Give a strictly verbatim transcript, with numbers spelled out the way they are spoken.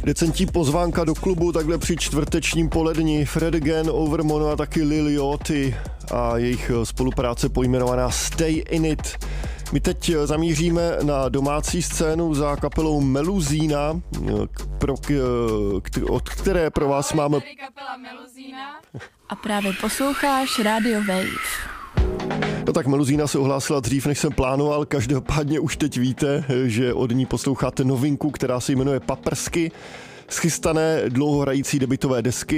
Decentní pozvánka do klubu takhle při čtvrtečním poledni. Fred again, Overmono a taky Lil Yachty a jejich spolupráce pojmenovaná Stay in it. My teď zamíříme na domácí scénu za kapelou Meluzína, pro, od které pro vás máme... Tady kapela Meluzína. A právě posloucháš Radio Wave. No tak Meluzína se ohlásila dřív, než jsem plánoval, každopádně už teď víte, že od ní posloucháte novinku, která se jmenuje Paprsky, schystané dlouhohrající debutové desky.